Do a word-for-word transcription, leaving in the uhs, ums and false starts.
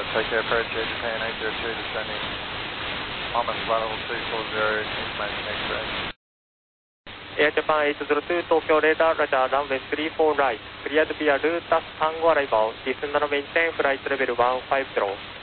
take care, approach Air Japan eight zero two, descending almost flight level two four zero, information X-ray. Air Japan eight zero two, Tokyo radar, Roger, runway three four right, cleared via route as Tango arrival, descend and maintain flight level one five zero.